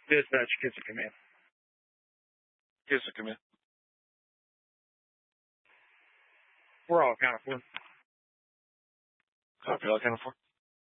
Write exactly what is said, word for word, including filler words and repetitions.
Dispatch, Kitchen Command. Kitchen Command. We're all accounted for. Copy, all accounted for.